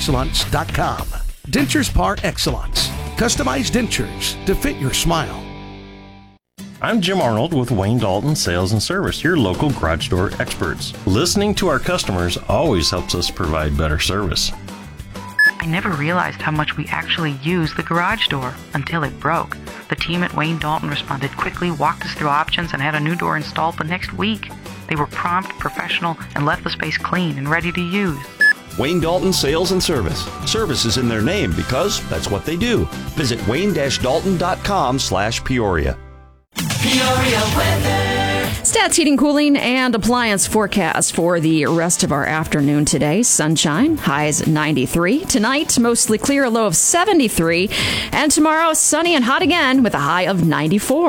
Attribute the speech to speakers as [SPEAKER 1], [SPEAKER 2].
[SPEAKER 1] DenturesParExcellence.com. Dentures Par Excellence. Customized dentures to fit your smile.
[SPEAKER 2] I'm Jim Arnold with Wayne Dalton Sales and Service, your local garage door experts. Listening to our customers always helps us provide better service.
[SPEAKER 3] I never realized how much we actually use the garage door until it broke. The team at Wayne Dalton responded quickly, walked us through options, and had a new door installed the next week. They were prompt, professional, and left the space clean and ready to use.
[SPEAKER 4] Wayne Dalton Sales and Service. Service is in their name because that's what they do. Visit wayne-dalton.com/Peoria.
[SPEAKER 5] Peoria weather.
[SPEAKER 6] Stats Heating, Cooling, and Appliance forecast for the rest of our afternoon today. Sunshine, highs 93. Tonight, mostly clear, a low of 73. And tomorrow, sunny and hot again with a high of 94.